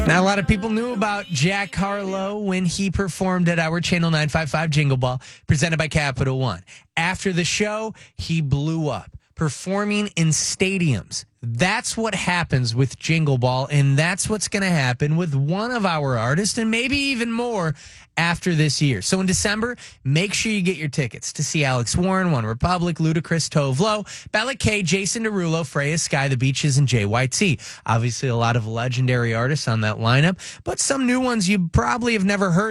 Now, a lot of people knew about Jack Harlow when he performed at our Channel 955 Jingle Ball, presented by Capital One. After the show, he blew up, performing in stadiums. That's what happens with Jingle Ball, and that's what's going to happen with one of our artists, and maybe even more after this year. So in December, make sure you get your tickets to see Alex Warren, One Republic, Ludacris, Tove Lo, Bella K, Jason Derulo, Freya Sky, The Beaches, and JYT. Obviously, a lot of legendary artists on that lineup, but some new ones you probably have never heard